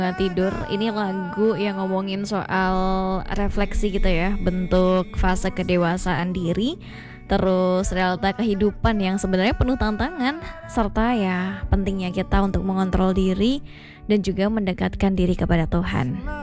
Tidur ini lagu yang ngomongin soal refleksi gitu ya, bentuk fase kedewasaan diri, terus realita kehidupan yang sebenarnya penuh tantangan, serta ya pentingnya kita untuk mengontrol diri dan juga mendekatkan diri kepada Tuhan.